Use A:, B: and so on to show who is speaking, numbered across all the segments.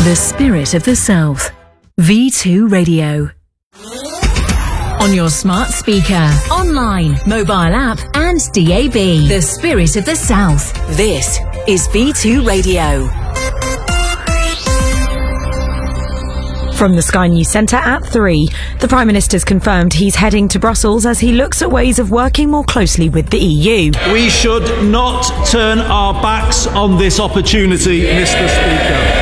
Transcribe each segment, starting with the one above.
A: The Spirit of the South. V2 Radio. On your smart speaker, online, mobile app and DAB. The Spirit of the South. This is V2 Radio.
B: From the Sky News Centre at 3, the Prime Minister's confirmed he's heading to Brussels as he looks at ways of working more closely with the EU.
C: We should not turn our backs on this opportunity, Mr. Speaker.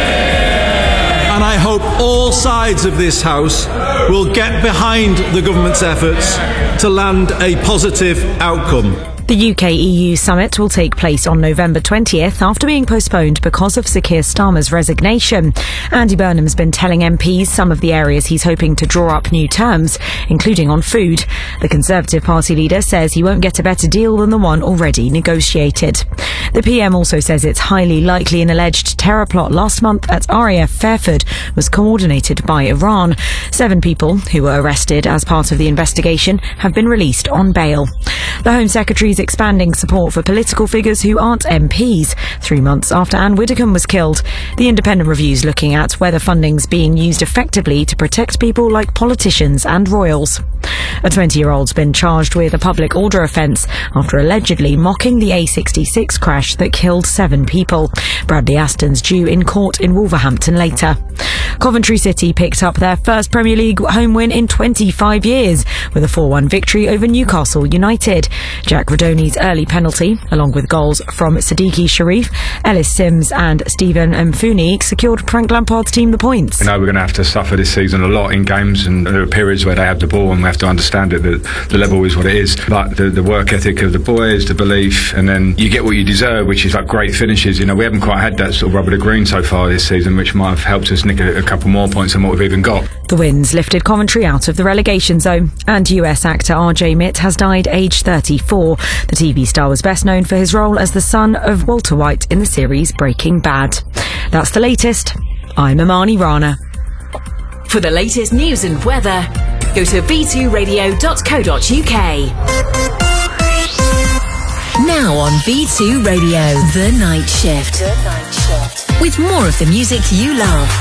C: And I hope all sides of this House will get behind the government's efforts to land a positive outcome.
B: The UK-EU summit will take place on November 20th after being postponed because of Sir Keir Starmer's resignation. Andy Burnham's been telling MPs some of the areas he's hoping to draw up new terms, including on food. The Conservative Party leader says he won't get a better deal than the one already negotiated. The PM also says it's highly likely an alleged terror plot last month at RAF Fairford was coordinated by Iran. 7 people who were arrested as part of the investigation have been released on bail. The Home Secretary's expanding support for political figures who aren't MPs 3 months after Anne Widdecombe was killed. The Independent Review's looking at whether funding's being used effectively to protect people like politicians and royals. A 20-year-old's been charged with a public order offence after allegedly mocking the A66 crash that killed 7 people. Bradley Aston's due in court in Wolverhampton later. Coventry City picked up their first Premier League home win in 25 years with a 4-1 victory over Newcastle United. Jack Rodoni's early penalty, along with goals from Siddiqui Sharif, Ellis Sims and Stephen Mfuni, secured Frank Lampard's team the points.
D: You know, we're going to have to suffer this season a lot in games, and there are periods where they have the ball and we have to understand it, that the level is what it is. But the work ethic of the boys, the belief, and then you get what you deserve, which is like great finishes. You know, we haven't quite had that sort of rubber to green so far this season, which might have helped us nick a couple more points than what we've even got.
B: The wins lifted Coventry out of the relegation zone, and US actor RJ Mitt has died aged 34. The TV star was best known for his role as the son of Walter White in the series Breaking Bad. That's the latest. I'm Amani Rana.
A: For the latest news and weather, go to v2radio.co.uk. Now on V2 Radio, The Night Shift. With more of the music you love.